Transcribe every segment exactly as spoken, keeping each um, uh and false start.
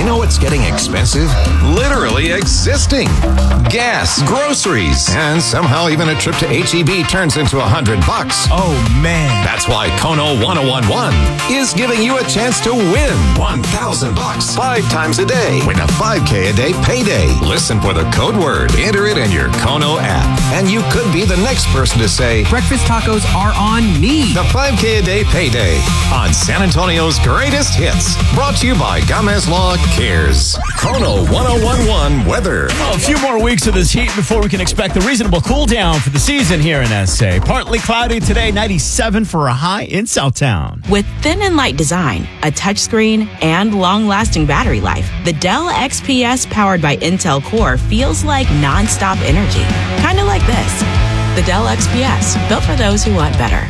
know what's getting expensive? Literally existing. Gas, groceries, and somehow even a trip to H E B turns into a hundred bucks. Oh, man. That's why Kono one oh one one is giving you a chance to win one thousand bucks five times a day. Win a five K a day payday. Listen for the code word. Enter it in your Kono app, and you could be the next person to say, breakfast tacos are on me. The five K a day payday on San Antonio's greatest hits. Brought to you by Gamez Law Cares. Kono one oh one one weather. Well, a few more weeks of this heat before we can expect a reasonable cool down for the season here in S A. Partly cloudy today, ninety-seven for a high in Southtown. With thin and light design, a touchscreen, and long-lasting battery life, the Dell X P S powered by Intel Core feels like non-stop energy. Kind of like this. The Dell X P S, built for those who want better.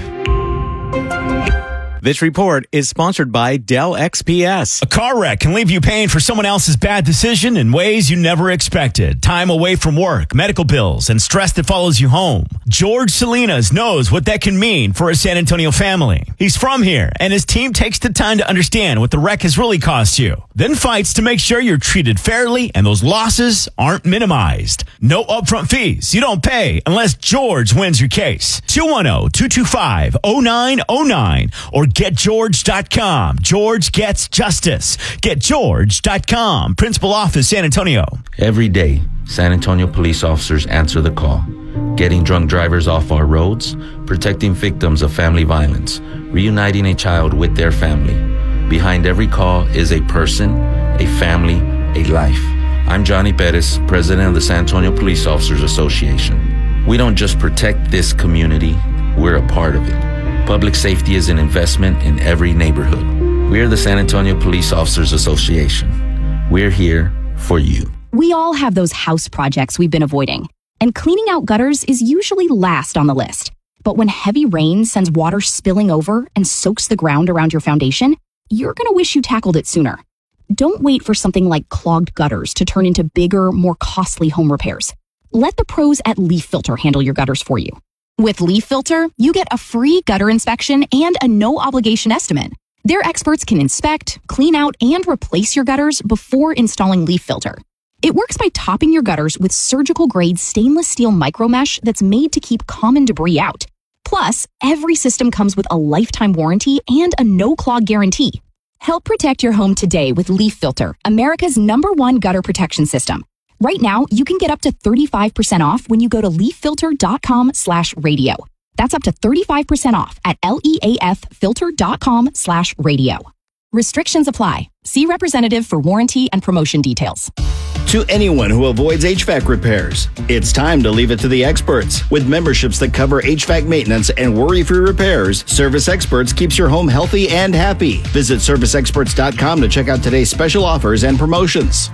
This report is sponsored by Dell X P S. A car wreck can leave you paying for someone else's bad decision in ways you never expected. Time away from work, medical bills, and stress that follows you home. George Salinas knows what that can mean for a San Antonio family. He's from here, and his team takes the time to understand what the wreck has really cost you. Then fights to make sure you're treated fairly and those losses aren't minimized. No upfront fees. You don't pay unless George wins your case. two one zero, two two five, zero nine zero nine or get george dot com. George gets justice. get george dot com. Principal Office, San Antonio. Every day, San Antonio police officers answer the call. Getting drunk drivers off our roads, protecting victims of family violence, reuniting a child with their family. Behind every call is a person, a family, a life. I'm Johnny Perez, president of the San Antonio Police Officers Association. We don't just protect this community, we're a part of it. Public safety is an investment in every neighborhood. We're the San Antonio Police Officers Association. We're here for you. We all have those house projects we've been avoiding, and cleaning out gutters is usually last on the list. But when heavy rain sends water spilling over and soaks the ground around your foundation, you're going to wish you tackled it sooner. Don't wait for something like clogged gutters to turn into bigger, more costly home repairs. Let the pros at Leaf Filter handle your gutters for you. With Leaf Filter, you get a free gutter inspection and a no-obligation estimate. Their experts can inspect, clean out, and replace your gutters before installing Leaf Filter. It works by topping your gutters with surgical-grade stainless steel micromesh that's made to keep common debris out. Plus, every system comes with a lifetime warranty and a no-clog guarantee. Help protect your home today with Leaf Filter, America's number one gutter protection system. Right now, you can get up to thirty-five percent off when you go to leaf filter dot com slash radio. That's up to thirty-five percent off at leaf filter dot com slash radio. Restrictions apply. See representative for warranty and promotion details. To anyone who avoids H V A C repairs, it's time to leave it to the experts. With memberships that cover H V A C maintenance and worry-free repairs, Service Experts keeps your home healthy and happy. Visit service experts dot com to check out today's special offers and promotions.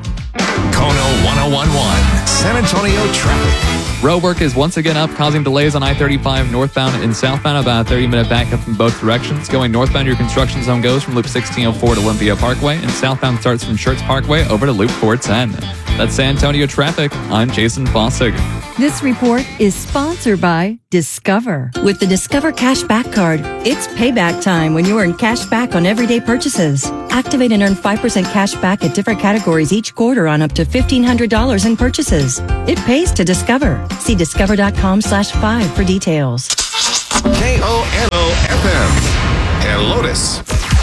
Kono one oh one one, San Antonio traffic. Road work is once again up, causing delays on I thirty-five northbound and southbound, about a thirty-minute backup in both directions. Going northbound, your construction zone goes from Loop sixteen oh four to Olympia Parkway, and southbound starts from Schertz Parkway over to Loop four ten. That's San Antonio traffic. I'm Jason Fossig. This report is sponsored by Discover. With the Discover Cashback Card, it's payback time when you earn cash back on everyday purchases. Activate and earn five percent cash back at different categories each quarter on up to fifteen hundred dollars in purchases. It pays to Discover. See discover dot com slash five for details. K O N O F M and Lotus.